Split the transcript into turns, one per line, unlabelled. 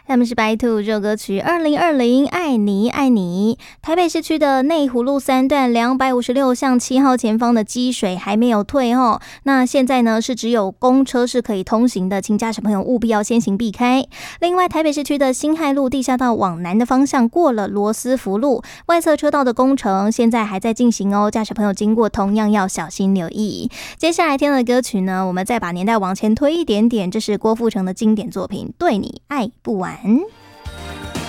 他们是白兔这首歌曲2020爱你爱你。台北市区的内湖路3段256巷7号前方的积水还没有退哦。那现在呢是只有公车是可以通行的，请驾驶朋友务必要先行避开。另外台北市区的辛亥路地下道往南的方向过了罗斯福路外侧车道的工程现在还在进行哦，驾驶朋友经过同样要小心留意。接下来听的歌曲呢，我们再把年代往前推一点点，这是郭富城的经典作品《对你爱不完》。